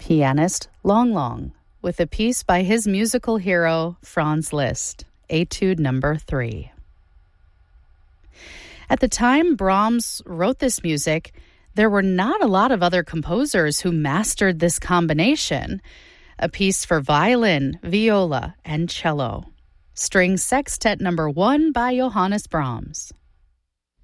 pianist Long Long, with a piece by his musical hero Franz Liszt, Etude Number 3. At the time Brahms wrote this music, there were not a lot of other composers who mastered this combination. A piece for violin, viola, and cello. String Sextet Number 1 by Johannes Brahms.